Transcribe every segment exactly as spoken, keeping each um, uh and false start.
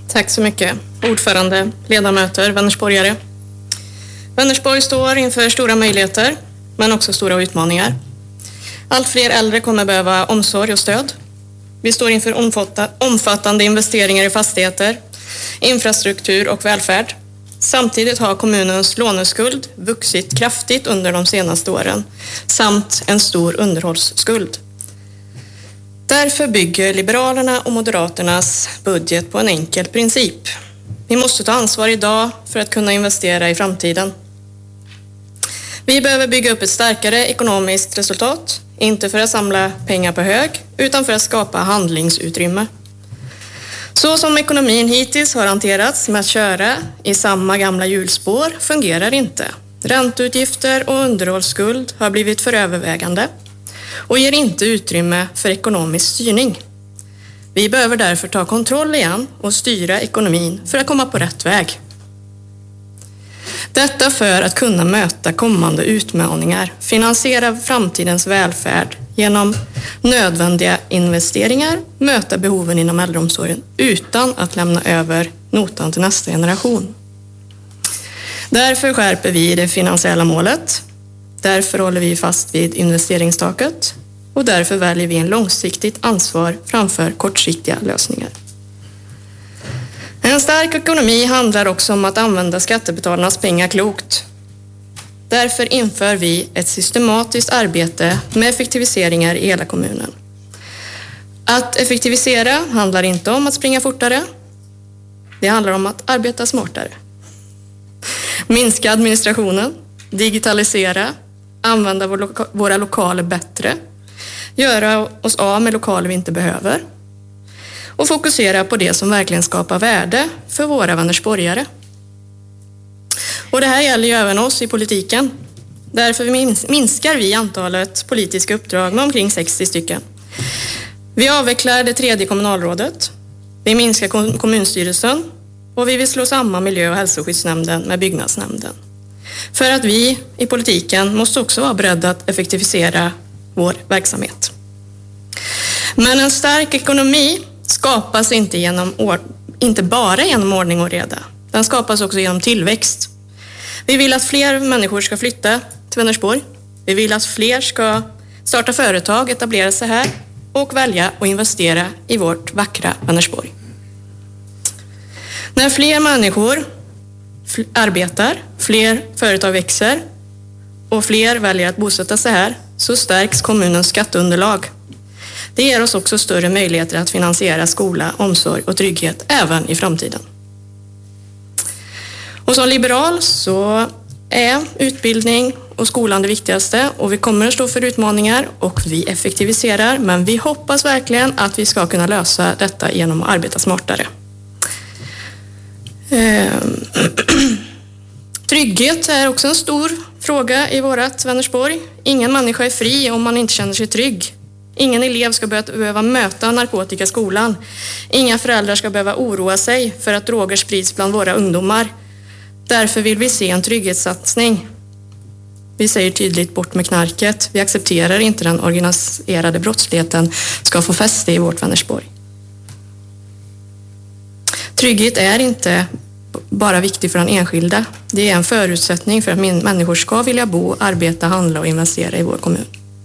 Tack så mycket. Ordförande, ledamöter, Vänersborgare. Vänersborg står inför stora möjligheter, men också stora utmaningar. Allt fler äldre kommer behöva omsorg och stöd. Vi står inför omfattande investeringar i fastigheter, infrastruktur och välfärd. Samtidigt har kommunens låneskuld vuxit kraftigt under de senaste åren, samt en stor underhållsskuld. Därför bygger Liberalerna och Moderaternas budget på en enkel princip. Vi måste ta ansvar idag för att kunna investera i framtiden. Vi behöver bygga upp ett starkare ekonomiskt resultat, inte för att samla pengar på hög, utan för att skapa handlingsutrymme. Så som ekonomin hittills har hanterats med att köra i samma gamla hjulspår fungerar inte. Ränteutgifter och underhållsskuld har blivit för övervägande och ger inte utrymme för ekonomisk styrning. Vi behöver därför ta kontroll igen och styra ekonomin för att komma på rätt väg. Detta för att kunna möta kommande utmaningar, finansiera framtidens välfärd genom nödvändiga investeringar, möta behoven inom äldreomsorgen utan att lämna över notan till nästa generation. Därför skärper vi det finansiella målet, därför håller vi fast vid investeringstaket och därför väljer vi en långsiktigt ansvar framför kortsiktiga lösningar. En stark ekonomi handlar också om att använda skattebetalarnas pengar klokt. Därför inför vi ett systematiskt arbete med effektiviseringar i hela kommunen. Att effektivisera handlar inte om att springa fortare. Det handlar om att arbeta smartare. Minska administrationen, digitalisera, använda vår loka- våra lokaler bättre, göra oss av med lokaler vi inte behöver och fokusera på det som verkligen skapar värde för våra vänersborgare. Och det här gäller ju även oss i politiken. Därför minskar vi antalet politiska uppdrag med omkring sextio stycken. Vi avvecklar det tredje kommunalrådet. Vi minskar kommunstyrelsen och vi vill slå samman miljö- och hälsoskyddsnämnden med byggnadsnämnden. För att vi i politiken måste också vara beredda att effektivisera vår verksamhet. Men en stark ekonomi skapas inte, genom, inte bara genom ordning och reda. Den skapas också genom tillväxt. Vi vill att fler människor ska flytta till Vänersborg. Vi vill att fler ska starta företag, etablera sig här och välja att investera i vårt vackra Vänersborg. När fler människor arbetar, fler företag växer och fler väljer att bosätta sig här så stärks kommunens skatteunderlag. Det ger oss också större möjligheter att finansiera skola, omsorg och trygghet även i framtiden. Och som liberal så är utbildning och skolan det viktigaste och vi kommer att stå för utmaningar och vi effektiviserar, men vi hoppas verkligen att vi ska kunna lösa detta genom att arbeta smartare. Ehm. Trygghet är också en stor fråga i vårat Vänersborg. Ingen människa är fri om man inte känner sig trygg. Ingen elev ska behöva möta narkotika i skolan. Inga föräldrar ska behöva oroa sig för att droger sprids bland våra ungdomar. Därför vill vi se en trygghetssatsning. Vi säger tydligt bort med knarket. Vi accepterar inte den organiserade brottsligheten ska få fäste i vårt Vänersborg. Trygghet är inte bara viktig för den enskilda. Det är en förutsättning för att människor ska vilja bo, arbeta, handla och investera i vår kommun.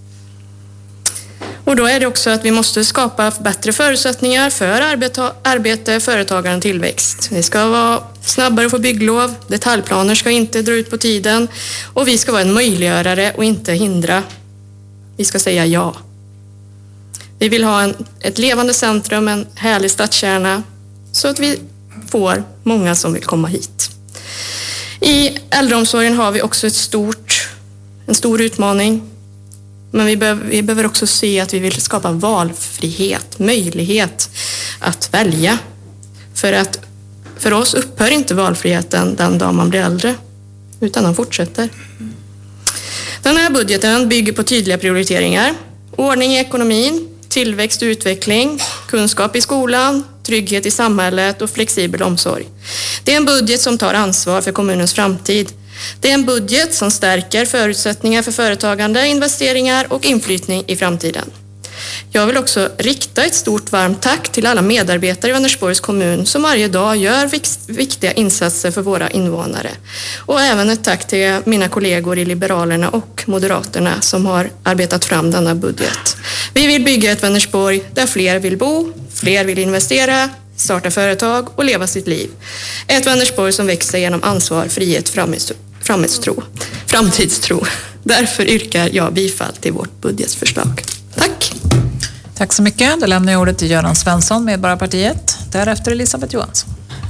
Och då är det också att vi måste skapa bättre förutsättningar för arbete, arbete företagande och tillväxt. Vi ska vara snabbare att få bygglov, detaljplaner ska inte dra ut på tiden och vi ska vara en möjliggörare och inte hindra. Vi ska säga ja. Vi vill ha en, ett levande centrum, en härlig stadskärna så att vi får många som vill komma hit. I äldreomsorgen har vi också ett stort, en stor utmaning. Men vi behöver, vi behöver också se att vi vill skapa valfrihet, möjlighet att välja. För att för oss upphör inte valfriheten den dag man blir äldre, utan den fortsätter. Den här budgeten bygger på tydliga prioriteringar. Ordning i ekonomin, tillväxt och utveckling, kunskap i skolan, trygghet i samhället och flexibel omsorg. Det är en budget som tar ansvar för kommunens framtid. Det är en budget som stärker förutsättningar för företagande, investeringar och inflyttning i framtiden. Jag vill också rikta ett stort varmt tack till alla medarbetare i Vänersborgs kommun som varje dag gör viktiga insatser för våra invånare. Och även ett tack till mina kollegor i Liberalerna och Moderaterna som har arbetat fram denna budget. Vi vill bygga ett Vänersborg där fler vill bo, fler vill investera, starta företag och leva sitt liv. Ett Vänersborg som växer genom ansvar, frihet, framtidstro. framtidstro. Därför yrkar jag bifall till vårt budgetförslag. Tack! Tack så mycket. Då lämnar jag ordet till Göran Svensson, Medborgarpartiet. Därefter Elisabeth Johansson.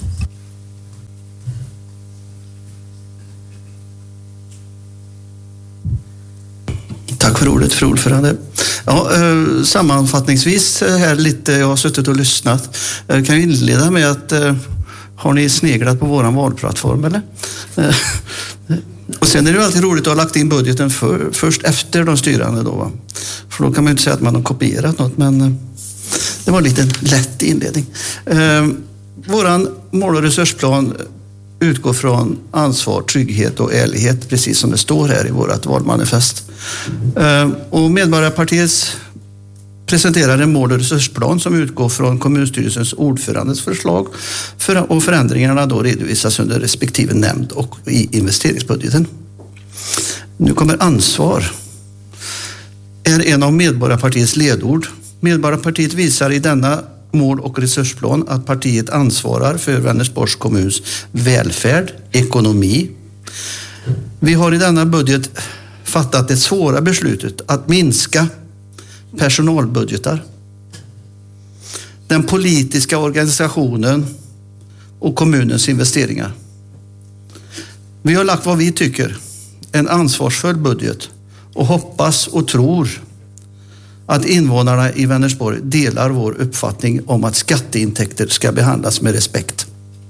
Tack för ordet, fru ordförande. Ja, eh, sammanfattningsvis här lite, jag har suttit och lyssnat. Jag kan ju inleda med att eh, har ni sneglat på våran valplattform eller? Eh, och sen är det ju alltid roligt att ha lagt in budgeten för, först efter de styrande då, va? För då kan man ju inte säga att man har kopierat något, men eh, det var en liten lätt inledning. Eh, våran mål- och resursplan utgår från ansvar, trygghet och ärlighet, precis som det står här i vårt valmanifest. Och Medborgarpartiet presenterar en mål- och resursplan som utgår från kommunstyrelsens ordförandes förslag och förändringarna då redovisas under respektive nämnd och i investeringsbudgeten. Nu kommer ansvar. Är en av Medborgarpartiets ledord. Medborgarpartiet visar i denna mål- och resursplan att partiet ansvarar för Vänersborgs kommuns välfärd, ekonomi. Vi har i denna budget fattat det svåra beslutet att minska personalbudgetar, den politiska organisationen och kommunens investeringar. Vi har lagt vad vi tycker, en ansvarsfull budget och hoppas och tror att invånarna i Vänersborg delar vår uppfattning om att skatteintäkter ska behandlas med respekt.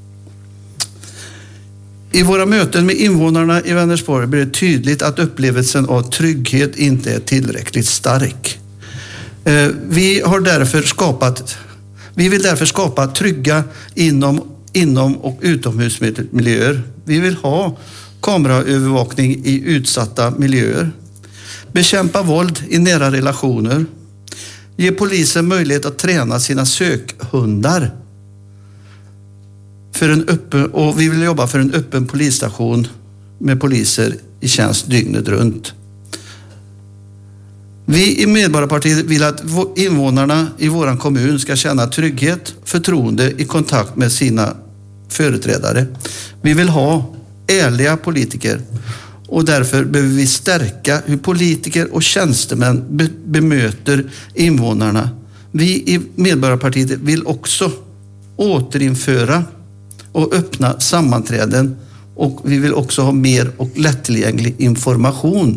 I våra möten med invånarna i Vänersborg blir det tydligt att upplevelsen av trygghet inte är tillräckligt stark. Vi har därför skapat, vi vill därför skapa trygga inom, inom och utomhusmiljöer. Vi vill ha kameraövervakning i utsatta miljöer. Bekämpa våld i nära relationer. Ge polisen möjlighet att träna sina sökhundar. För en öppen, och vi vill jobba för en öppen polisstation med poliser i tjänst dygnet runt. Vi i Medborgarpartiet vill att invånarna i våran kommun ska känna trygghet, förtroende i kontakt med sina företrädare. Vi vill ha ärliga politiker. Och därför behöver vi stärka hur politiker och tjänstemän be- bemöter invånarna. Vi i Medborgarpartiet vill också återinföra och öppna sammanträden och vi vill också ha mer och lättillgänglig information.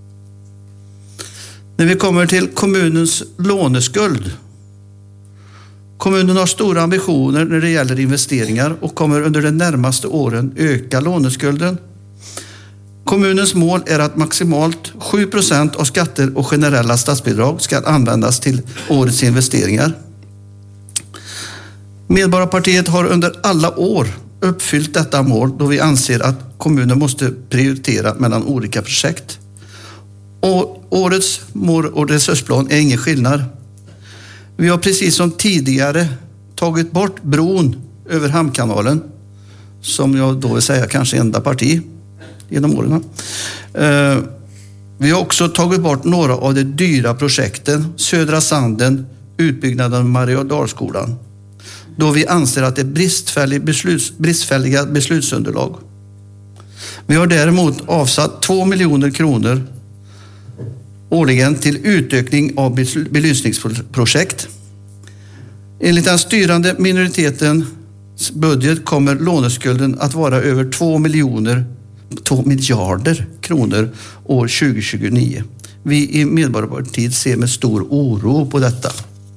När vi kommer till kommunens låneskuld. Kommunen har stora ambitioner när det gäller investeringar och kommer under de närmaste åren öka låneskulden. Kommunens mål är att maximalt sju procent av skatter och generella statsbidrag ska användas till årets investeringar. Medborgarpartiet har under alla år uppfyllt detta mål då vi anser att kommunen måste prioritera mellan olika projekt. Och årets mål- och resursplan är ingen skillnad. Vi har precis som tidigare tagit bort bron över Hamnkanalen, som jag då vill säga kanske enda parti genom åren. Vi har också tagit bort några av de dyra projekten, Södra Sanden, utbyggnaden av Mariadalsskolan, då vi anser att det är bristfällig besluts, bristfälliga beslutsunderlag. Vi har däremot avsatt två miljoner kronor årligen till utökning av belysningsprojekt. Enligt den styrande minoritetens budget kommer låneskulden att vara över två miljoner två miljarder kronor år tjugo tjugonio. Vi i Medborgarpartiet ser med stor oro på detta.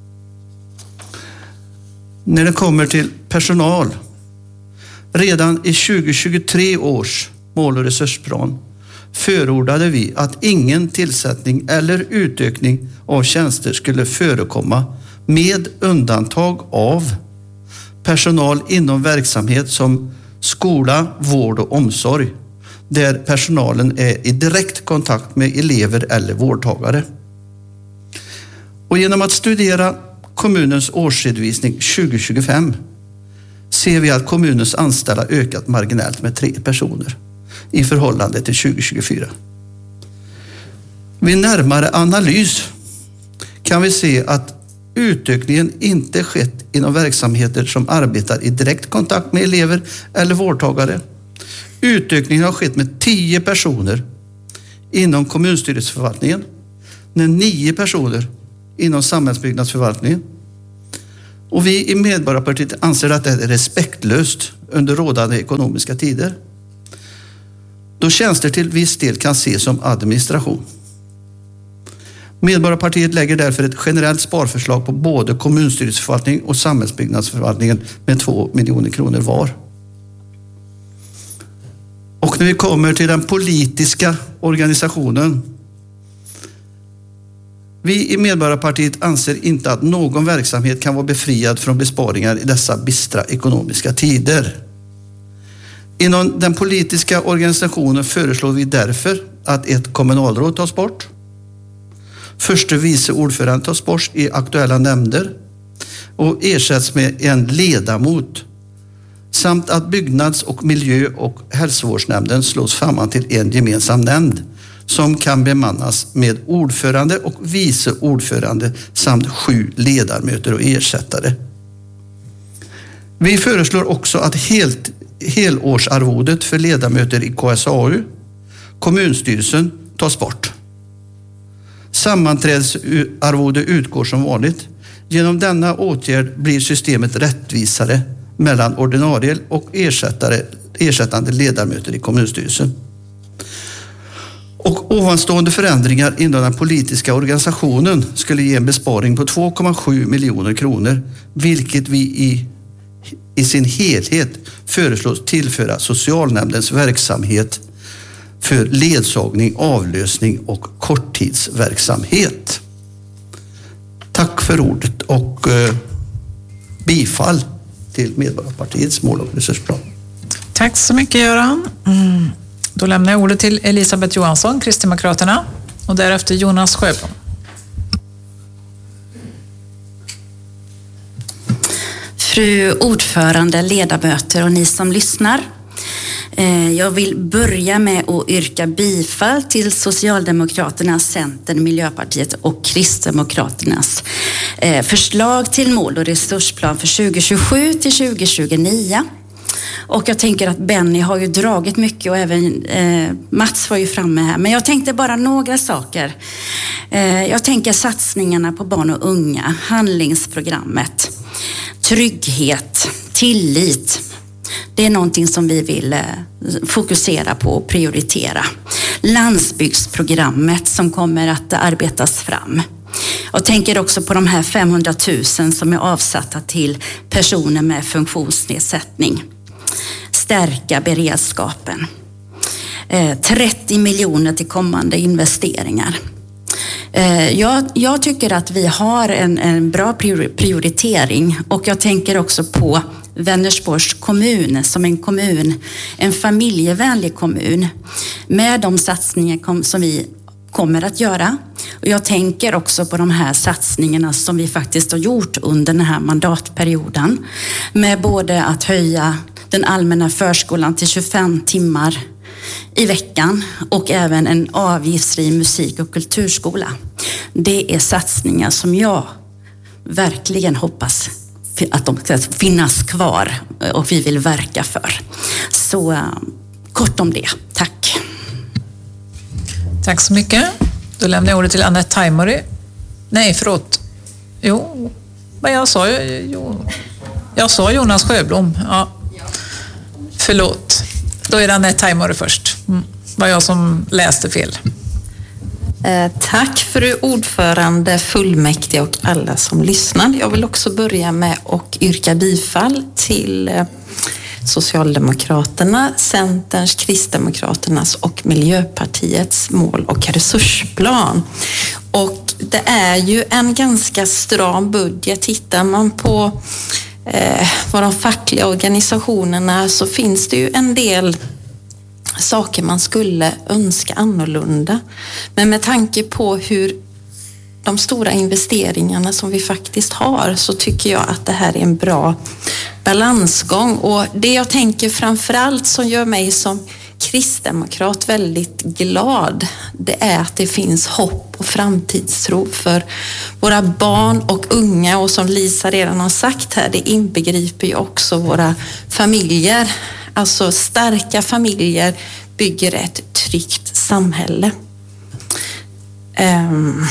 När det kommer till personal. Redan i tjugo tjugotre års mål- och resursplan förordade vi att ingen tillsättning eller utökning av tjänster skulle förekomma med undantag av personal inom verksamhet som skola, vård och omsorg, där personalen är i direkt kontakt med elever eller vårdtagare. Och genom att studera kommunens årsredovisning tjugo tjugofem ser vi att kommunens anställda ökat marginellt med tre personer i förhållande till tjugo tjugofyra. Vid närmare analys kan vi se att utökningen inte skett inom verksamheter som arbetar i direkt kontakt med elever eller vårdtagare. Utökningen har skett med tio personer inom kommunstyrelseförvaltningen, med nio personer inom samhällsbyggnadsförvaltningen. Och vi i Medborgarpartiet anser att det är respektlöst under rådande ekonomiska tider, då tjänster till viss del kan ses som administration. Medborgarpartiet lägger därför ett generellt sparförslag på både kommunstyrelseförvaltning och samhällsbyggnadsförvaltningen med två miljoner kronor var. Och när vi kommer till den politiska organisationen. Vi i Medborgarpartiet anser inte att någon verksamhet kan vara befriad från besparingar i dessa bistra ekonomiska tider. Inom den politiska organisationen föreslår vi därför att ett kommunalråd tas bort. Förste vice ordförande tas bort i aktuella nämnder och ersätts med en ledamot, samt att byggnads- och miljö- och hälsovårdsnämnden slås samman till en gemensam nämnd som kan bemannas med ordförande och vice ordförande samt sju ledamöter och ersättare. Vi föreslår också att helt, helårsarvodet för ledamöter i K S A U, kommunstyrelsen, tas bort. Sammanträdesarvode utgår som vanligt. Genom denna åtgärd blir systemet rättvisare mellan ordinarie och ersättare, ersättande ledamöter i kommunstyrelsen. Och ovanstående förändringar inom den politiska organisationen skulle ge en besparing på två komma sju miljoner kronor, vilket vi i, i sin helhet föreslås tillföra socialnämndens verksamhet för ledsagning, avlösning och korttidsverksamhet. Tack för ordet och eh, bifall till Medborgarpartiets mål- och resursplan. Tack så mycket, Göran. Mm. Då lämnar jag ordet till Elisabeth Johansson, Kristdemokraterna, och därefter Jonas Sjöblom. Fru ordförande, ledamöter och ni som lyssnar. Jag vill börja med att yrka bifall till Socialdemokraternas, Centern, Miljöpartiet och Kristdemokraternas förslag till mål- och resursplan för tjugo tjugosju till tjugo tjugonio. Och jag tänker att Benny har ju dragit mycket och även eh, Mats var ju framme här. Men jag tänkte bara några saker. Eh, jag tänker satsningarna på barn och unga, handlingsprogrammet, trygghet, tillit. Det är någonting som vi vill eh, fokusera på och prioritera. Landsbygdsprogrammet som kommer att arbetas fram. Jag tänker också på de här femhundratusen som är avsatta till personer med funktionsnedsättning. Stärka beredskapen. Eh, trettio miljoner till kommande investeringar. Eh, jag, jag tycker att vi har en, en bra prioritering och jag tänker också på Vänersborgs kommun som en kommun, en familjevänlig kommun med de satsningar kom, som vi kommer att göra. Och jag tänker också på de här satsningarna som vi faktiskt har gjort under den här mandatperioden med både att höja den allmänna förskolan till tjugofem timmar i veckan och även en avgiftsfri musik- och kulturskola. Det är satsningar som jag verkligen hoppas att de ska finnas kvar och vi vill verka för. Så kort om det. Tack. Tack så mycket. Då lämnar jag ordet till Annette Taimori. Nej, förlåt. Jo, vad jag sa jo. Jag sa Jonas Sjöblom. Ja. Förlåt. Då är det Annette Taimori först. Mm. Var jag som läste fel. Eh, tack fru ordförande, fullmäktige och alla som lyssnar. Jag vill också börja med att yrka bifall till eh, Socialdemokraterna, Centerns, Kristdemokraternas och Miljöpartiets mål- och resursplan. Och det är ju en ganska stram budget. Tittar man på eh, vad de fackliga organisationerna så finns det ju en del saker man skulle önska annorlunda. Men med tanke på hur de stora investeringarna som vi faktiskt har, så tycker jag att det här är en bra balansgång. Och det jag tänker framförallt som gör mig som kristdemokrat väldigt glad, det är att det finns hopp och framtidstro för våra barn och unga, och som Lisa redan har sagt här, det inbegriper ju också våra familjer. Alltså starka familjer bygger ett tryggt samhälle. Um,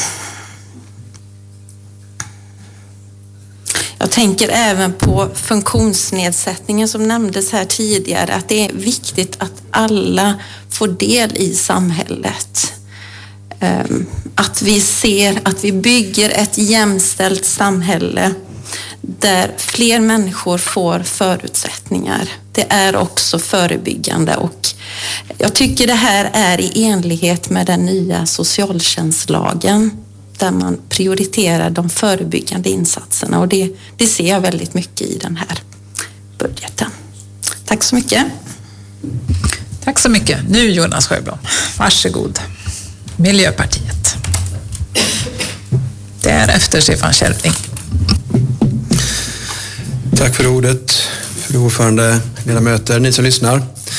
jag tänker även på funktionsnedsättningen som nämndes här tidigare, att det är viktigt att alla får del i samhället. Um, att vi ser att vi bygger ett jämställt samhälle där fler människor får förutsättningar. Det är också förebyggande, och jag tycker det här är i enlighet med den nya socialtjänstlagen där man prioriterar de förebyggande insatserna, och det, det ser jag väldigt mycket i den här budgeten. Tack så mycket. Tack så mycket. Nu Jonas Sjöblom, varsågod. Miljöpartiet. Därefter Stefan Kärvling. Tack för ordet, för ordförande, ledamöter, ni som lyssnar.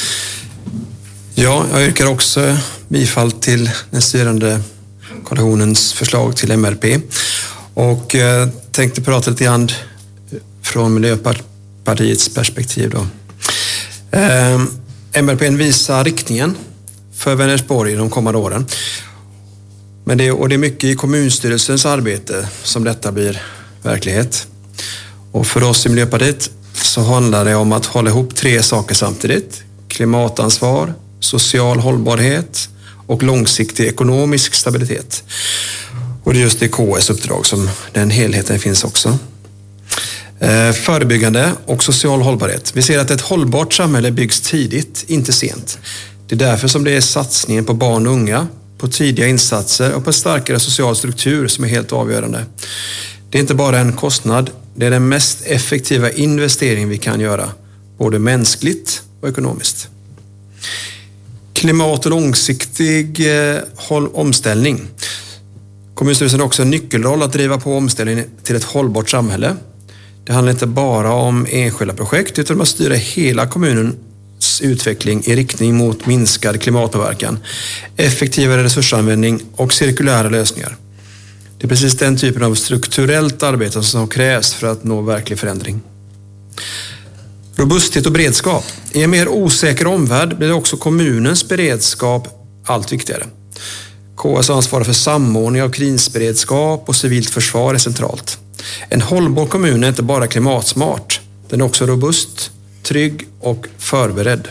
Ja, jag yrkar också bifall till den styrande koalitionens förslag till M R P, och eh, tänkte prata lite grann från Miljöpartiets perspektiv då. Eh, M R P visar riktningen för Vänersborg de kommande åren. Men det, och det är mycket i kommunstyrelsens arbete som detta blir verklighet. Och för oss i Miljöpartiet så handlar det om att hålla ihop tre saker samtidigt. Klimatansvar, social hållbarhet och långsiktig ekonomisk stabilitet. Och det är just det K S uppdrag som den helheten finns också. Eh, förebyggande och social hållbarhet. Vi ser att ett hållbart samhälle byggs tidigt, inte sent. Det är därför som det är satsningen på barn och unga, på tidiga insatser och på starkare social struktur som är helt avgörande. Det är inte bara en kostnad, det är den mest effektiva investering vi kan göra, både mänskligt och ekonomiskt. Klimat och långsiktig eh, håll, omställning. Kommunstyrelsen har också en nyckelroll att driva på omställningen till ett hållbart samhälle. Det handlar inte bara om enskilda projekt utan om att styra hela kommunens utveckling i riktning mot minskad klimatpåverkan, effektivare resursanvändning och cirkulära lösningar. Det är precis den typen av strukturellt arbete som krävs för att nå verklig förändring. Robusthet och beredskap. I en mer osäker omvärld blir också kommunens beredskap allt viktigare. K S ansvarar för samordning av krisberedskap och civilt försvar är centralt. En hållbar kommun är inte bara klimatsmart, den är också robust, trygg och förberedd.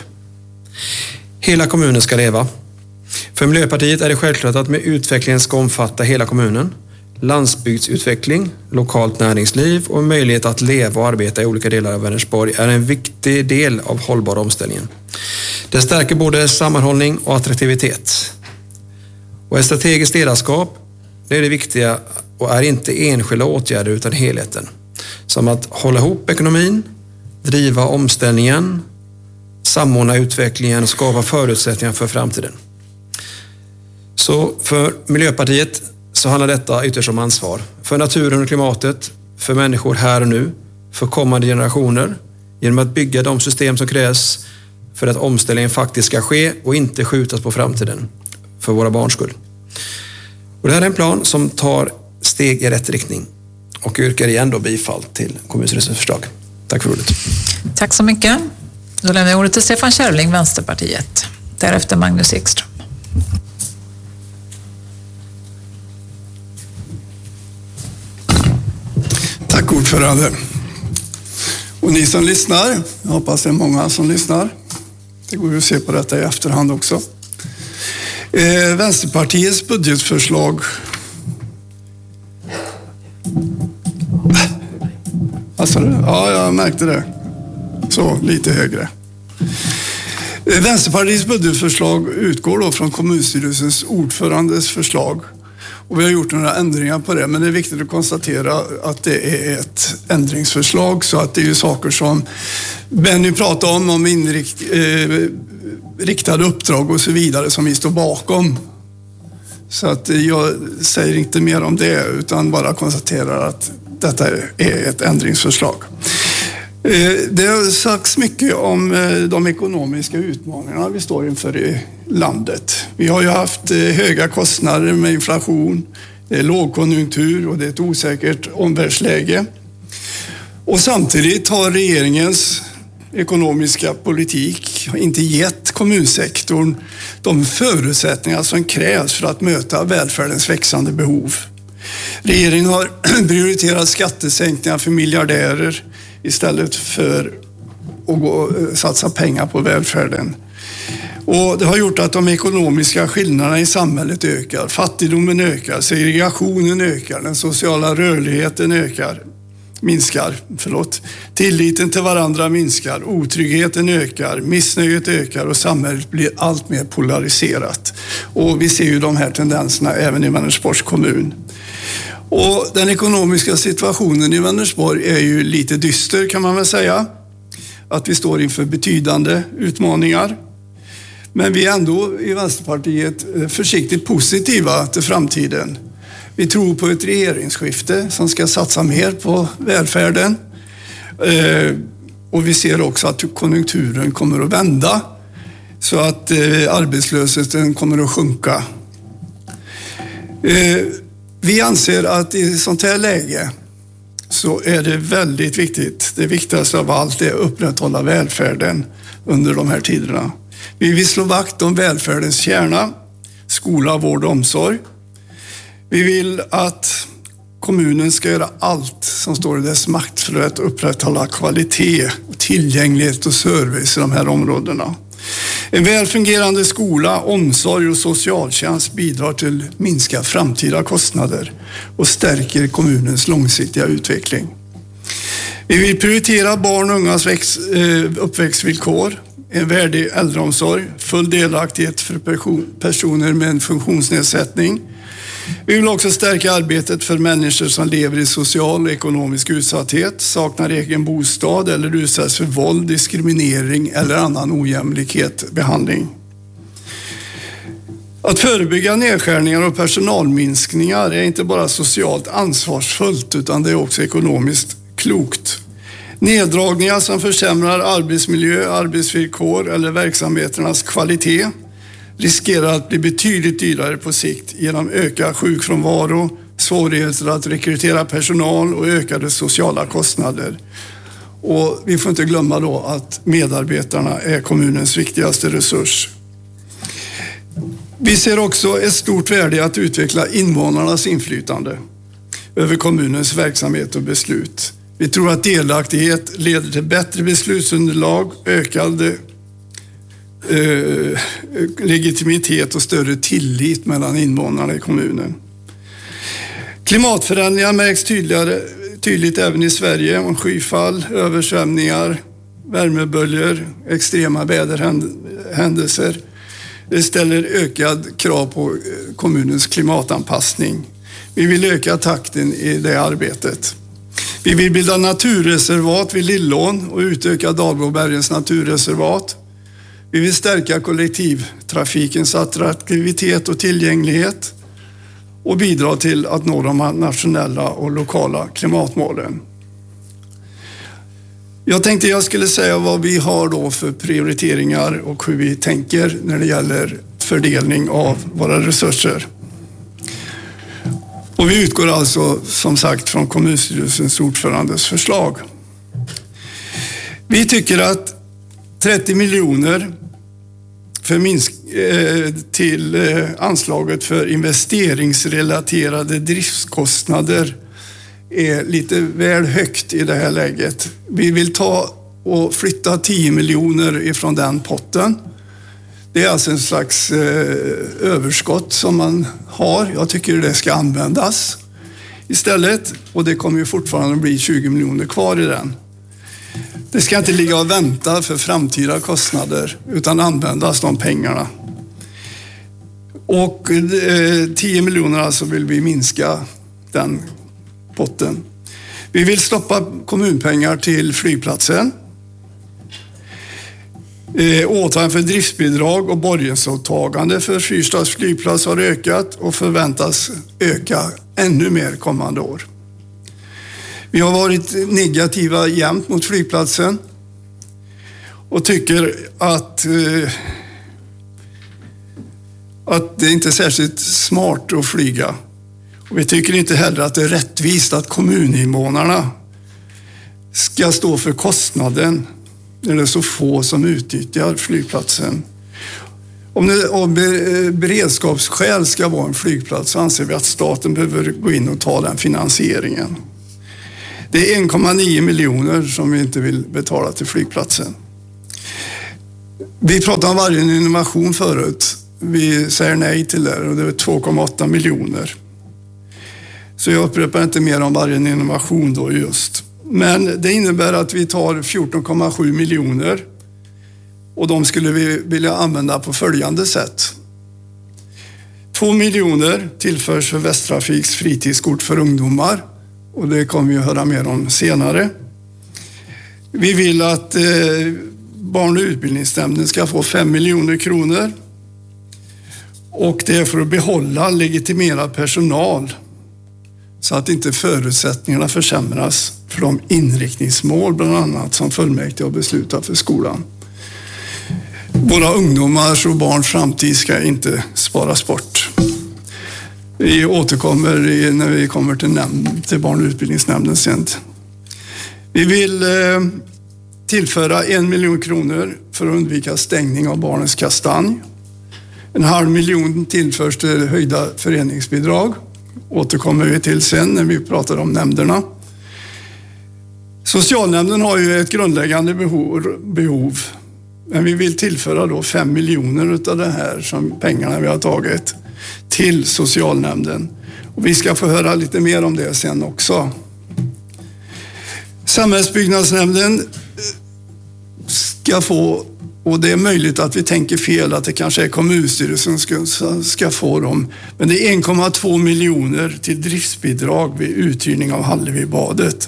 Hela kommunen ska leva. För Miljöpartiet är det självklart att med utvecklingen ska omfatta hela kommunen. Landsbygdsutveckling, lokalt näringsliv och möjlighet att leva och arbeta i olika delar av Vänersborg är en viktig del av hållbar omställningen. Det stärker både sammanhållning och attraktivitet. Och ett strategiskt ledarskap, det är det viktiga och är inte enskilda åtgärder utan helheten. Som att hålla ihop ekonomin, driva omställningen, samordna utvecklingen och skapa förutsättningar för framtiden. Så för Miljöpartiet så handlar detta ytterst om ansvar. För naturen och klimatet, för människor här och nu, för kommande generationer, genom att bygga de system som krävs för att omställningen faktiskt ska ske och inte skjutas på framtiden för våra barns skull. Och det här är en plan som tar steg i rätt riktning, och yrkar igen då bifall till kommunstyrelsens förslag. Tack för ordet. Tack så mycket. Då lämnar jag ordet till Stefan Kärvling, Vänsterpartiet. Därefter Magnus Ekström. Tack ordförande. Och ni som lyssnar, jag hoppas det är många som lyssnar. Det går ju att se på detta i efterhand också. Eh, Vänsterpartiets budgetförslag. Alltså, ja, jag märkte det. Så, lite högre. Eh, Vänsterpartiets budgetförslag utgår då från kommunstyrelsens ordförandes förslag. Och vi har gjort några ändringar på det, men det är viktigt att konstatera att det är ett ändringsförslag, så att det är ju saker som Benny pratade om, om inrikt, eh, riktade uppdrag och så vidare som vi står bakom. Så att jag säger inte mer om det utan bara konstaterar att detta är ett ändringsförslag. Det har sagts mycket om de ekonomiska utmaningarna vi står inför i landet. Vi har ju haft höga kostnader med inflation, det är lågkonjunktur och det är ett osäkert omvärldsläge. Och samtidigt har regeringens ekonomiska politik inte gett kommunsektorn de förutsättningar som krävs för att möta välfärdens växande behov. Regeringen har prioriterat skattesänkningar för miljardärer istället för att gå, satsa pengar på välfärden. Och det har gjort att de ekonomiska skillnaderna i samhället ökar. Fattigdomen ökar, segregationen ökar, den sociala rörligheten ökar. minskar, förlåt. Tilliten till varandra minskar, otryggheten ökar, missnöjet ökar och samhället blir allt mer polariserat. Och vi ser ju de här tendenserna även i Vänersborgs kommun. Och den ekonomiska situationen i Vänersborg är ju lite dyster kan man väl säga. Att vi står inför betydande utmaningar. Men vi är ändå i Vänsterpartiet försiktigt positiva till framtiden. Vi tror på ett regeringsskifte som ska satsa mer på välfärden. Och vi ser också att konjunkturen kommer att vända så att arbetslösheten kommer att sjunka. Vi anser att i sånt här läge så är det väldigt viktigt, det viktigaste av allt är att upprätthålla välfärden under de här tiderna. Vi vill slå vakt om välfärdens kärna, skola, vård och omsorg. Vi vill att kommunen ska göra allt som står i dess makt för att upprätthålla kvalitet, tillgänglighet och service i de här områdena. En väl fungerande skola, omsorg och socialtjänst bidrar till att minska framtida kostnader och stärker kommunens långsiktiga utveckling. Vi vill prioritera barn och ungas uppväxtvillkor, en värdig äldreomsorg, full delaktighet för personer med en funktionsnedsättning. Vi vill också stärka arbetet för människor som lever i social och ekonomisk utsatthet, saknar egen bostad eller utsätts för våld, diskriminering eller annan ojämlikhet behandling. Att förebygga nedskärningar och personalminskningar är inte bara socialt ansvarsfullt utan det är också ekonomiskt klokt. Neddragningar som försämrar arbetsmiljö, arbetsvillkor eller verksamheternas kvalitet riskerar att bli betydligt dyrare på sikt genom ökad sjukfrånvaro, svårigheter att rekrytera personal och ökade sociala kostnader. Och vi får inte glömma då att medarbetarna är kommunens viktigaste resurs. Vi ser också ett stort värde i att utveckla invånarnas inflytande över kommunens verksamhet och beslut. Vi tror att delaktighet leder till bättre beslutsunderlag, ökad eh, legitimitet och större tillit mellan invånarna i kommunen. Klimatförändringar märks tydligare, tydligt även i Sverige om skyfall, översvämningar, värmeböljor, extrema väderhändelser. Det ställer ökad krav på kommunens klimatanpassning. Vi vill öka takten i det arbetet. Vi vill bilda naturreservat vid Lillån och utöka Dalbobergens naturreservat. Vi vill stärka kollektivtrafikens attraktivitet och tillgänglighet och bidra till att nå de nationella och lokala klimatmålen. Jag tänkte jag skulle säga vad vi har då för prioriteringar och hur vi tänker när det gäller fördelning av våra resurser. Och vi utgår alltså som sagt från kommunstyrelsens ordförandes förslag. Vi tycker att trettio miljoner för minsk- eh, till eh, anslaget för investeringsrelaterade driftskostnader är lite väl högt i det här läget. Vi vill ta och flytta tio miljoner ifrån den potten. Det är alltså en slags eh, överskott som man har. Jag tycker det ska användas istället. Och det kommer ju fortfarande bli tjugo miljoner kvar i den. Det ska inte ligga och vänta för framtida kostnader utan användas de pengarna. Och eh, tio miljoner alltså vill vi minska den potten. Vi vill stoppa kommunpengar till flygplatsen. Eh, åtagande för driftsbidrag och borgensåtagande för Fyrstads flygplats har ökat och förväntas öka ännu mer kommande år. Vi har varit negativa jämt mot flygplatsen och tycker att, eh, att det inte är särskilt smart att flyga. Och vi tycker inte heller att det är rättvist att kommuninvånarna ska stå för kostnaden när det är så få som utnyttjar flygplatsen. Om det av beredskapsskäl ska vara en flygplats så anser vi att staten behöver gå in och ta den finansieringen. Det är en komma nio miljoner som vi inte vill betala till flygplatsen. Vi pratade om varje innovation förut. Vi säger nej till det och det är två komma åtta miljoner. Så jag upprepar inte mer om varje innovation då just. Men det innebär att vi tar fjorton komma sju miljoner och de skulle vi vilja använda på följande sätt. Två miljoner tillförs för Västtrafiks fritidskort för ungdomar och det kommer vi att höra mer om senare. Vi vill att eh, barn- och utbildningsnämnden ska få fem miljoner kronor och det är för att behålla legitimerad personal så att inte förutsättningarna försämras för de inriktningsmål bland annat som fullmäktige har beslutat för skolan. Våra ungdomars och barns framtid ska inte sparas bort. Vi återkommer i, när vi kommer till, nämnd, till barn- och utbildningsnämnden sen. Vi vill eh, tillföra en miljon kronor för att undvika stängning av Barnens kastanj. En halv miljon tillförs till höjda föreningsbidrag. Återkommer vi till sen när vi pratar om nämnderna. Socialnämnden har ju ett grundläggande behov, behov. Men vi vill tillföra då fem miljoner av det här som pengarna vi har tagit till socialnämnden. Och vi ska få höra lite mer om det sen också. Samhällsbyggnadsnämnden ska få, och det är möjligt att vi tänker fel, att det kanske är kommunstyrelsen som ska, ska få dem. Men det är en komma två miljoner till driftsbidrag vid uthyrning av Hallevibadet.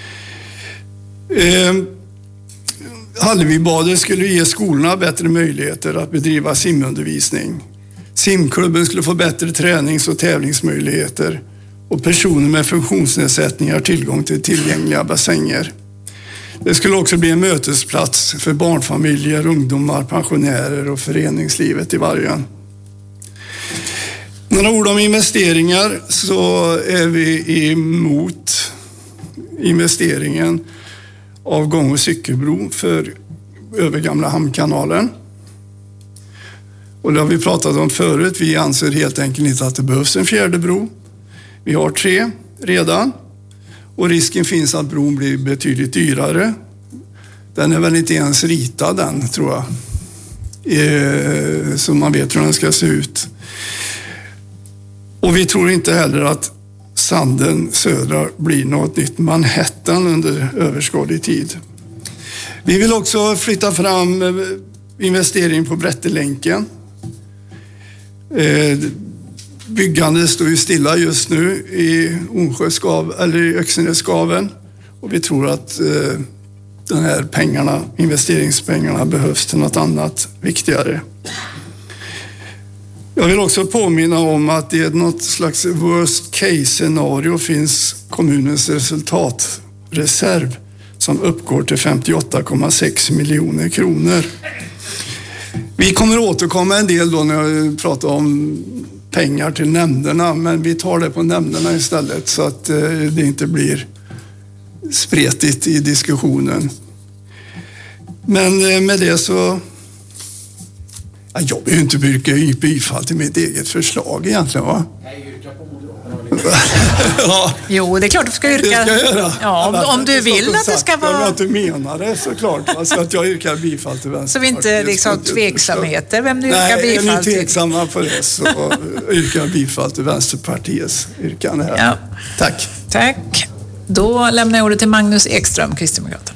Eh, Hallevibadet skulle ge skolorna bättre möjligheter att bedriva simundervisning. Simklubben skulle få bättre tränings- och tävlingsmöjligheter och personer med funktionsnedsättningar tillgång till tillgängliga bassänger. Det skulle också bli en mötesplats för barnfamiljer, ungdomar, pensionärer och föreningslivet i Vargön. Några ord om investeringar, så är vi emot investeringen av gång- och cykelbro för över Gamla hamnkanalen. Och det har vi pratat om förut. Vi anser helt enkelt inte att det behövs en fjärde bro. Vi har tre redan. Och risken finns att bron blir betydligt dyrare. Den är väl inte ens ritad än, tror jag. Eh, så man vet hur den ska se ut. Och vi tror inte heller att Sanden södra blir något nytt Manhattan under överskådlig tid. Vi vill också flytta fram investering på Brättelänken. Eh, Byggandet står ju stilla just nu i Onsjöskav, eller i Öxenässkaven, och vi tror att eh, de här pengarna, investeringspengarna, behövs till något annat viktigare. Jag vill också påminna om att i något slags worst case scenario finns kommunens resultatreserv som uppgår till femtioåtta komma sex miljoner kronor. Vi kommer återkomma en del då när jag pratar om pengar till nämnderna, men vi tar det på nämnderna istället så att det inte blir spretigt i diskussionen. Men med det så... Jag behöver inte yrka bifall till mitt eget förslag egentligen, va? Nej, yrka på Moderaterna. Ja. Jo, det är klart du ska yrka. Det ska jag göra. Ja, om, om du vill att det ska vara... Jag inte menar det såklart. Alltså att jag yrkar bifall till Vänsterpartiet. Så vi inte liksom tveksamheter vem du yrkar Nej, bifall till. Nej, är ni tveksamma på det så yrkar jag bifall till Vänsterpartiets yrkande här. Ja. Tack. Tack. Då lämnar jag ordet till Magnus Ekström, Kristdemokraterna.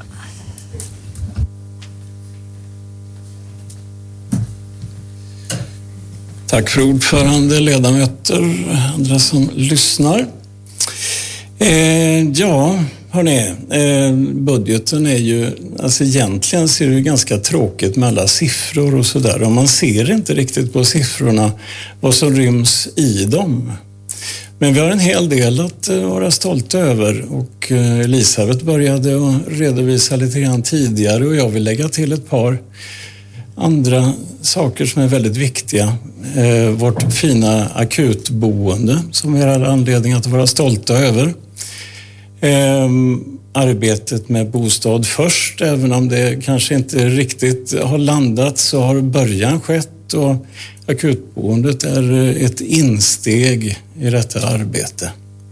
Tack för ordförande, ledamöter, andra som lyssnar. Eh, ja, hörni, eh, budgeten är ju, alltså egentligen ser det ju ganska tråkigt med alla siffror och sådär. Och man ser inte riktigt på siffrorna vad som ryms i dem. Men vi har en hel del att vara stolta över och Elisabeth började att redovisa lite grann tidigare och jag vill lägga till ett par andra saker som är väldigt viktiga. Eh, vårt fina akutboende som vi har anledning att vara stolta över. Eh, arbetet med bostad först, även om det kanske inte riktigt har landat så har början skett och akutboendet är ett insteg i detta arbete.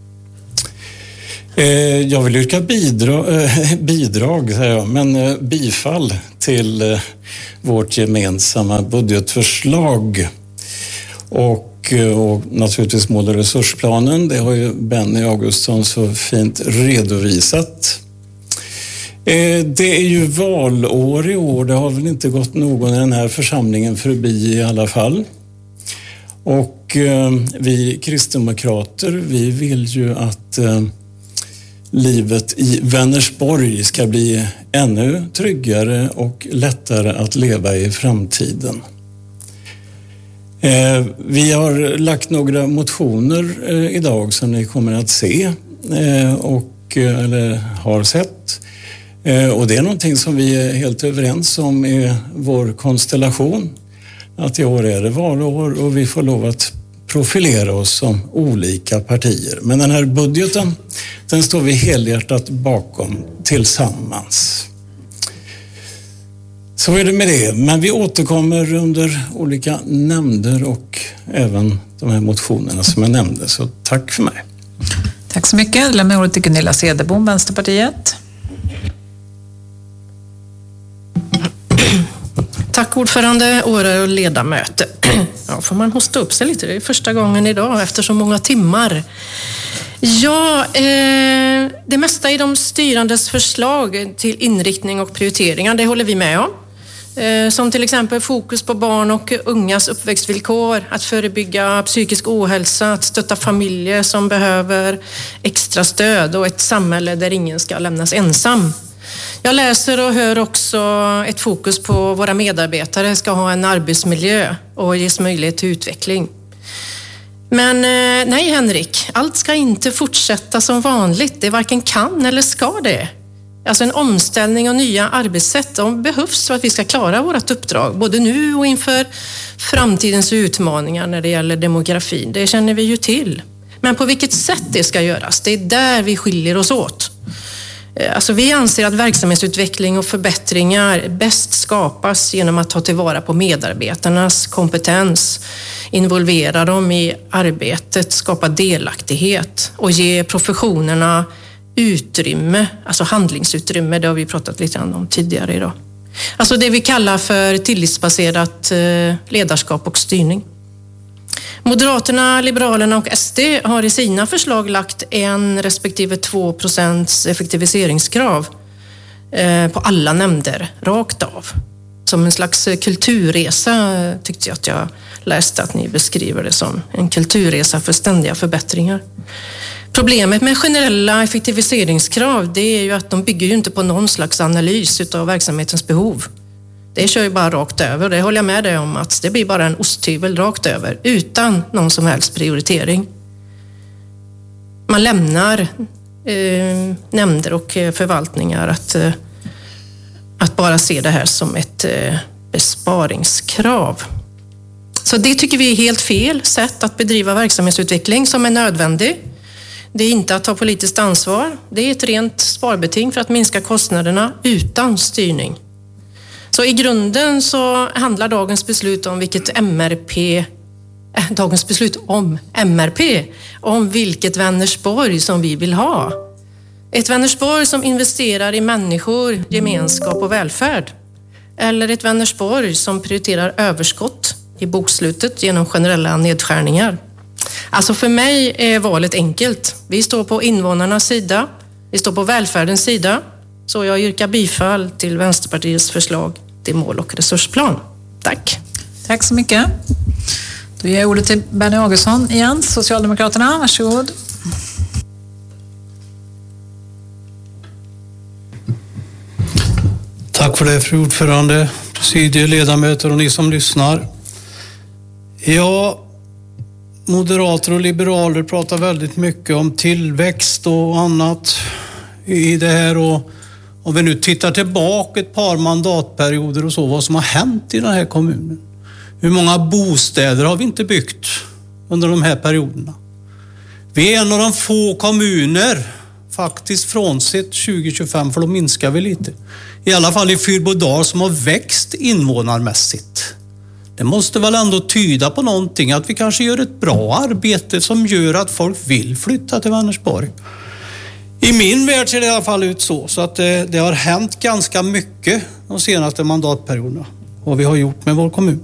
Eh, jag vill yrka bidrag, eh, bidrag säger jag, men eh, bifall till eh, vårt gemensamma budgetförslag och, och naturligtvis mål- och resursplanen. Det har ju Benny Augustsson så fint redovisat. Eh, det är ju valår i år, det har väl inte gått någon i den här församlingen förbi i alla fall. Och eh, vi kristdemokrater, vi vill ju att eh, livet i Vänersborg ska bli ännu tryggare och lättare att leva i framtiden. Eh, vi har lagt några motioner eh, idag som ni kommer att se eh, och, eller har sett. Eh, och det är någonting som vi är helt överens om i vår konstellation. Att i år är det valår och vi får lov att profilera oss som olika partier. Men den här budgeten, den står vi helhjärtat bakom tillsammans. Så är det med det. Men vi återkommer under olika nämnder och även de här motionerna som jag nämnde. Så tack för mig. Tack så mycket. Jag lämnar ordet till Gunilla Cederbom, Vänsterpartiet. Tack ordförande, åhörare och ledamöter. Ja, får man hosta upp sig lite. Det är första gången idag efter så många timmar. Ja, eh, det mesta i de styrandes förslag till inriktning och prioriteringar, det håller vi med om. Eh, som till exempel fokus på barn och ungas uppväxtvillkor, att förebygga psykisk ohälsa, att stötta familjer som behöver extra stöd och ett samhälle där ingen ska lämnas ensam. Jag läser och hör också ett fokus på våra medarbetare ska ha en arbetsmiljö och ges möjlighet till utveckling. Men nej Henrik, allt ska inte fortsätta som vanligt. Det varken kan eller ska det. Alltså en omställning och nya arbetssätt, de behövs för att vi ska klara vårt uppdrag. Både nu och inför framtidens utmaningar när det gäller demografin. Det känner vi ju till. Men på vilket sätt det ska göras, det är där vi skiljer oss åt. Alltså vi anser att verksamhetsutveckling och förbättringar bäst skapas genom att ta tillvara på medarbetarnas kompetens, involvera dem i arbetet, skapa delaktighet och ge professionerna utrymme, alltså handlingsutrymme, det har vi pratat lite om tidigare idag. Alltså det vi kallar för tillitsbaserat ledarskap och styrning. Moderaterna, Liberalerna och S D har i sina förslag lagt en respektive två procents effektiviseringskrav på alla nämnder, rakt av. Som en slags kulturresa tyckte jag att jag läste att ni beskriver det som. En kulturresa för ständiga förbättringar. Problemet med generella effektiviseringskrav, det är ju att de bygger ju inte på någon slags analys utav verksamhetens behov. Det kör ju bara rakt över. Det håller jag med dig om, att det blir bara en osthyvel rakt över utan någon som helst prioritering. Man lämnar eh, nämnder och förvaltningar att, eh, att bara se det här som ett eh, besparingskrav. Så det tycker vi är helt fel sätt att bedriva verksamhetsutveckling som är nödvändig. Det är inte att ta politiskt ansvar. Det är ett rent sparbeting för att minska kostnaderna utan styrning. Så i grunden så handlar dagens beslut om vilket M R P, äh, dagens beslut om M R P, om vilket Vänersborg som vi vill ha. Ett Vänersborg som investerar i människor, gemenskap och välfärd. Eller ett Vänersborg som prioriterar överskott i bokslutet genom generella nedskärningar. Alltså för mig är valet enkelt. Vi står på invånarnas sida, vi står på välfärdens sida. Så jag yrkar bifall till Vänsterpartiets förslag till mål- och resursplan. Tack. Tack så mycket. Då ger jag ordet till Benny Augustsson igen, Socialdemokraterna. Varsågod. Tack för det, fru ordförande, presidier, ledamöter och ni som lyssnar. Ja, moderater och liberaler pratar väldigt mycket om tillväxt och annat i det här. Och om vi nu tittar tillbaka ett par mandatperioder och så, vad som har hänt i den här kommunen. Hur många bostäder har vi inte byggt under de här perioderna? Vi är en av de få kommuner, faktiskt frånsett tjugo tjugofem, för då minskar vi lite. I alla fall i Fyrbodal, som har växt invånarmässigt. Det måste väl ändå tyda på någonting, att vi kanske gör ett bra arbete som gör att folk vill flytta till Vänersborg. I min värld ser det i alla fall ut så, så att det, det har hänt ganska mycket de senaste mandatperioderna, vad vi har gjort med vår kommun.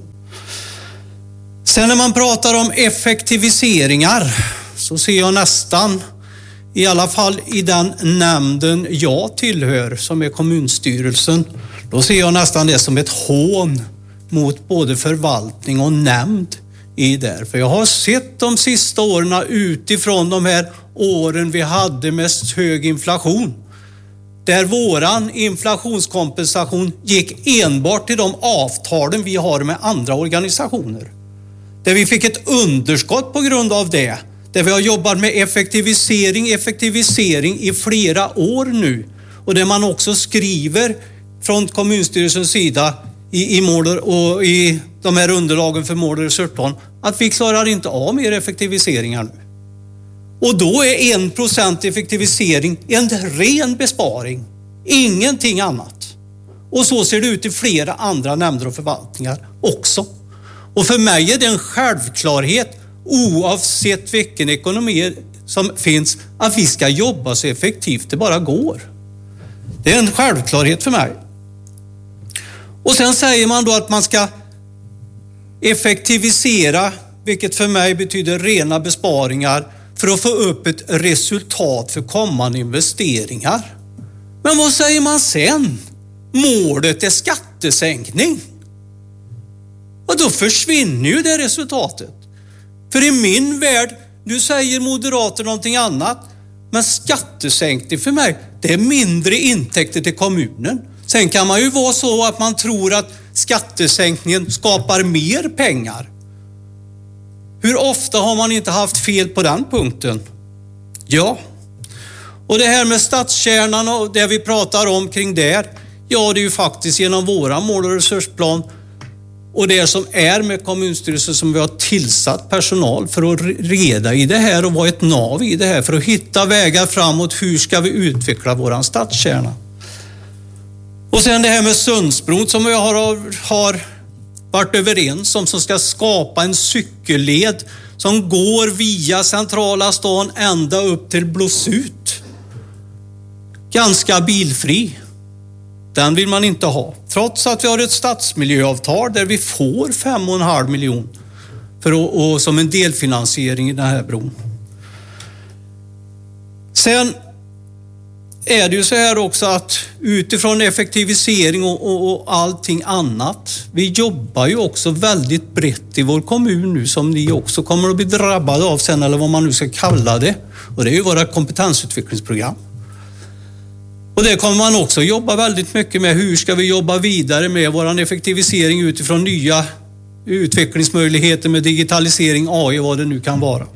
Sen när man pratar om effektiviseringar så ser jag nästan, i alla fall i den nämnden jag tillhör som är kommunstyrelsen, då ser jag nästan det som ett hån mot både förvaltning och nämnd i där. För jag har sett de sista åren utifrån de här åren vi hade mest hög inflation, där våran inflationskompensation gick enbart till de avtalen vi har med andra organisationer. Där vi fick ett underskott på grund av det. Där vi har jobbat med effektivisering, effektivisering i flera år nu. Och där man också skriver från kommunstyrelsens sida i, i, mål och i de här underlagen för mål och resultat att vi klarar inte av mer effektiviseringar nu. Och då är en procent effektivisering en ren besparing. Ingenting annat. Och så ser det ut i flera andra nämnder och förvaltningar också. Och för mig är det en självklarhet, oavsett vilken ekonomi som finns, att vi ska jobba så effektivt det bara går. Det är en självklarhet för mig. Och sen säger man då att man ska effektivisera, vilket för mig betyder rena besparingar, för att få upp ett resultat för kommande investeringar. Men vad säger man sen? Målet är skattesänkning. Och då försvinner ju det resultatet. För i min värld, nu säger moderater någonting annat, men skattesänkning för mig, det är mindre intäkter till kommunen. Sen kan man ju vara så att man tror att skattesänkningen skapar mer pengar. Hur ofta har man inte haft fel på den punkten? Ja. Och det här med stadskärnan och det vi pratar om kring där, ja, det är ju faktiskt genom våra mål- och resursplan och det som är med kommunstyrelsen som vi har tillsatt personal för att reda i det här och vara ett nav i det här för att hitta vägar framåt. Hur ska vi utveckla våran stadskärna? Och sen det här med Sundsbron som vi har, har varit överens om, som ska skapa en cykelled som går via centrala stan ända upp till Blåsut. Ganska bilfri. Den vill man inte ha. Trots att vi har ett stadsmiljöavtal där vi får fem och en halv miljon för att, och som en delfinansiering i den här bron. Sen är det ju så här också att utifrån effektivisering och, och, och allting annat, vi jobbar ju också väldigt brett i vår kommun nu som ni också kommer att bli drabbade av sen, eller vad man nu ska kalla det. Och det är ju våra kompetensutvecklingsprogram. Och det kommer man också jobba väldigt mycket med. Hur ska vi jobba vidare med vår effektivisering utifrån nya utvecklingsmöjligheter med digitalisering, A I, vad det nu kan vara.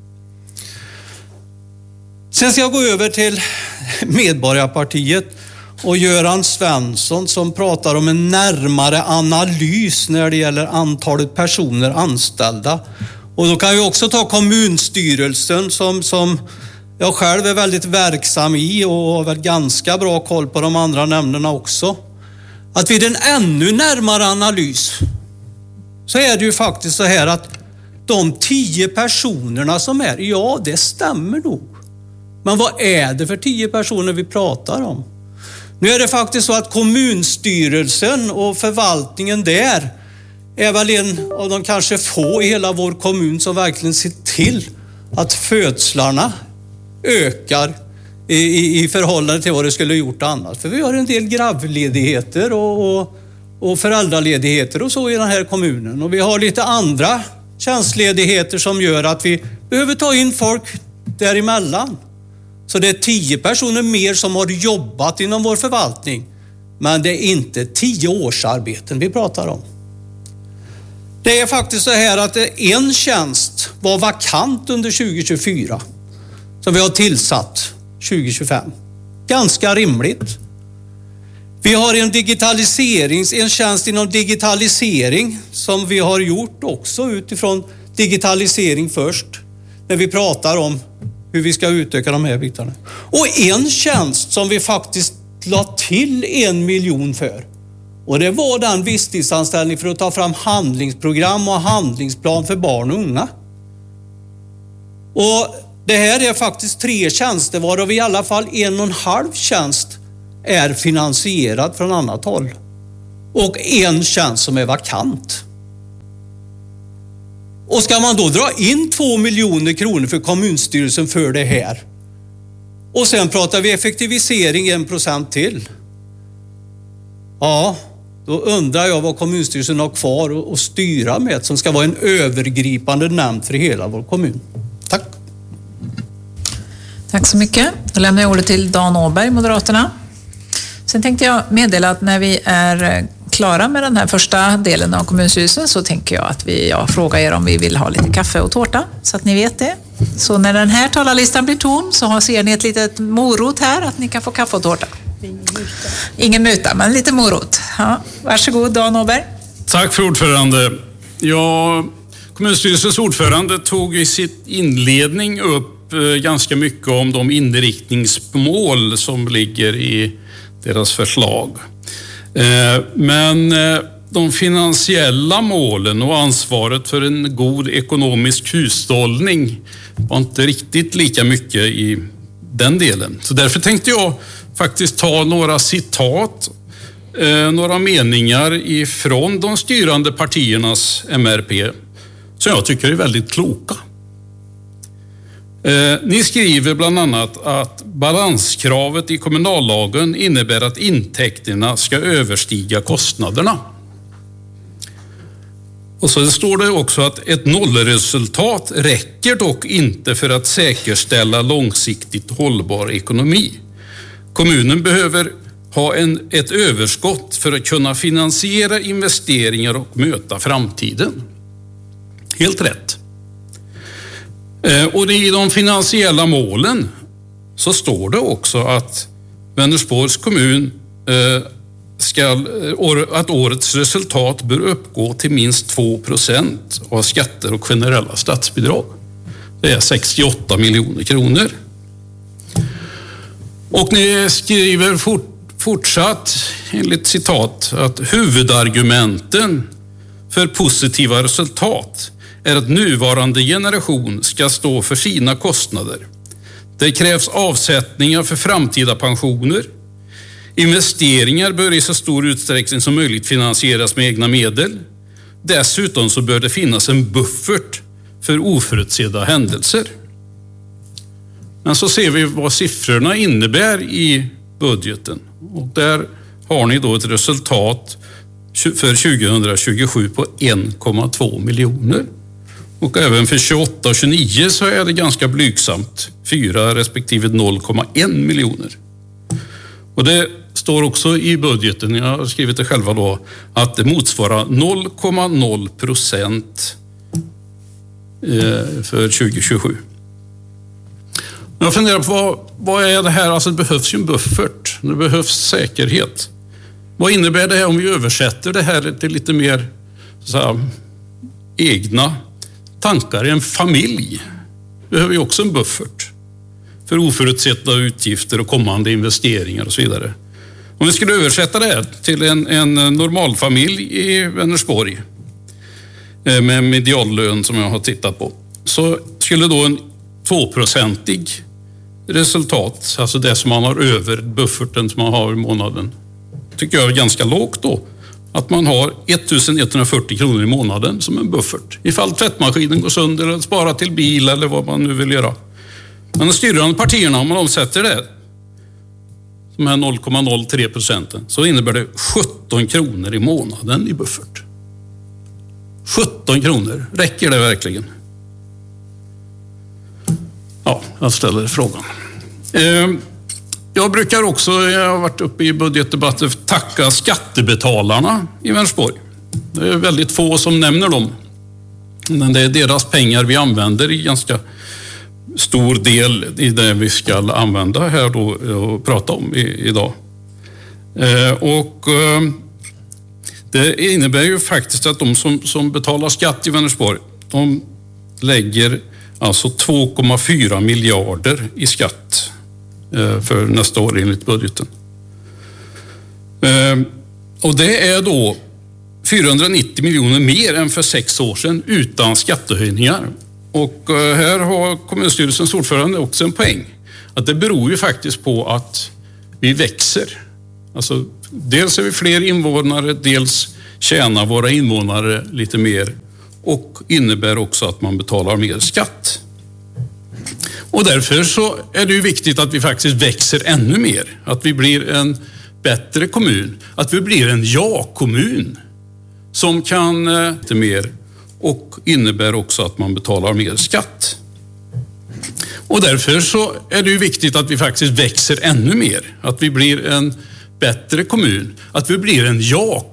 Sen ska jag gå över till Medborgarpartiet och Göran Svensson som pratar om en närmare analys när det gäller antalet personer anställda. Och då kan vi också ta kommunstyrelsen som, som jag själv är väldigt verksam i och har väl ganska bra koll på de andra nämnderna också. Att vid en ännu närmare analys så är det ju faktiskt så här att de tio personerna som är, ja det stämmer nog. Men vad är det för tio personer vi pratar om? Nu är det faktiskt så att kommunstyrelsen och förvaltningen där är väl en av de kanske få i hela vår kommun som verkligen ser till att födslarna ökar i, i, i förhållande till vad det skulle gjort annat. För vi har en del gravledigheter och, och, och föräldraledigheter och så i den här kommunen. Och vi har lite andra tjänstledigheter som gör att vi behöver ta in folk däremellan. Så det är tio personer mer som har jobbat inom vår förvaltning Men det är inte tio årsarbeten vi pratar om. Det är faktiskt så här att en tjänst var vakant under tjugo tjugofyra som vi har tillsatt tjugo tjugofem. Ganska rimligt. Vi har en digitaliserings, en tjänst inom digitalisering som vi har gjort också utifrån digitalisering först. När vi pratar om hur vi ska utöka de här bitarna. Och en tjänst som vi faktiskt la till en miljon för. Och det var den visstidsanställning för att ta fram handlingsprogram och handlingsplan för barn och unga. Och det här är faktiskt tre tjänster varav i alla fall en och en halv tjänst är finansierad från annat håll. Och en tjänst som är vakant. Och ska man då dra in två miljoner kronor för kommunstyrelsen för det här? Och sen pratar vi effektivisering en procent till. Ja, då undrar jag vad kommunstyrelsen har kvar att styra med som ska vara en övergripande nämnd för hela vår kommun. Tack. Tack så mycket. Då lämnar jag ordet till Dan Åberg, Moderaterna. Sen tänkte jag meddela att när vi är klara med den här första delen av kommunstyrelsen så tänker jag att vi, jag frågar er om vi vill ha lite kaffe och tårta så att ni vet det. Så när den här talarlistan blir tom så ser ni ett litet morot här att ni kan få kaffe och tårta. Ingen muta, men lite morot. Ja, varsågod Dan Åberg. Tack för ordförande. Ja, kommunstyrelsens ordförande tog i sitt inledning upp ganska mycket om de inriktningsmål som ligger i deras förslag. Men de finansiella målen och ansvaret för en god ekonomisk hushållning var inte riktigt lika mycket i den delen. Så därför tänkte jag faktiskt ta några citat, några meningar ifrån de styrande partiernas M R P som jag tycker är väldigt kloka. Ni skriver bland annat att balanskravet i kommunallagen innebär att intäkterna ska överstiga kostnaderna. Och så står det också att ett nollresultat räcker dock inte för att säkerställa långsiktigt hållbar ekonomi. Kommunen behöver ha en, ett överskott för att kunna finansiera investeringar och möta framtiden. Helt rätt. Och i de finansiella målen så står det också att Vänersborgs kommun ska, att årets resultat bör uppgå till minst två procent av skatter och generella statsbidrag. Det är sextioåtta miljoner kronor. Och ni skriver fort, fortsatt enligt citat att huvudargumenten för positiva resultat är att nuvarande generation ska stå för sina kostnader. Det krävs avsättningar för framtida pensioner. Investeringar bör i så stor utsträckning som möjligt finansieras med egna medel. Dessutom så bör det finnas en buffert för oförutsedda händelser. Men så ser vi vad siffrorna innebär i budgeten. Och där har ni då ett resultat för tjugo tjugosju på en komma två miljoner. Och även för tjugoåtta och tjugonio så är det ganska blygsamt. fyra respektive noll komma en miljoner. Och det står också i budgeten, jag har skrivit det själva då, att det motsvarar noll komma noll procent för tjugo tjugosju. Jag funderar på vad, vad är det här? Alltså det behövs ju en buffert. Det behövs säkerhet. Vad innebär det här om vi översätter det här till lite mer så här, egna tankar? En familj behöver ju också en buffert för oförutsedda utgifter och kommande investeringar och så vidare. Om vi skulle översätta det här till en, en normalfamilj i Vänersborg med mediallön som jag har tittat på, så skulle då en tvåprocentig resultat, alltså det som man har över bufferten som man har i månaden, tycker jag är ganska lågt då. Att man har ettusen etthundrafyrtio kronor i månaden som en buffert. Ifall tvättmaskinen går sönder eller spara till bil eller vad man nu vill göra. Men de styrande partierna, om man omsätter det, de här noll komma noll tre procenten, så innebär det sjutton kronor i månaden i buffert. sjutton kronor, räcker det verkligen? Ja, jag ställer frågan. Eh, Jag brukar också, jag har varit uppe i budgetdebatter, tacka skattebetalarna i Vänersborg. Det är väldigt få som nämner dem. Men det är deras pengar vi använder i ganska stor del i det vi ska använda här då och prata om i, idag. Eh, och eh, det innebär ju faktiskt att de som, som betalar skatt i Vänersborg, de lägger alltså två komma fyra miljarder i skatt eh, för nästa år enligt budgeten. Eh, och det är då fyrahundranittio miljoner mer än för sex år sedan utan skattehöjningar. Och här har kommunstyrelsens ordförande också en poäng. Att det beror ju faktiskt på att vi växer. Alltså, dels är vi fler invånare, dels tjänar våra invånare lite mer och innebär också att man betalar mer skatt. Och därför så är det ju viktigt att vi faktiskt växer ännu mer. Att vi blir en bättre kommun. Att vi blir en ja-kommun som kan eh, lite mer och innebär också att man betalar mer skatt. Och därför så är det ju viktigt att vi faktiskt växer ännu mer. Att vi blir en bättre kommun. Att vi blir en ja